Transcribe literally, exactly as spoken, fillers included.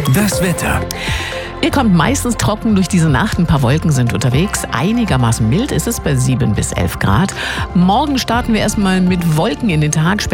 Das Wetter. Ihr kommt meistens trocken durch diese Nacht. Ein paar Wolken sind unterwegs. Einigermaßen mild ist es bei sieben bis elf Grad. Morgen starten wir erstmal mit Wolken in den Tag.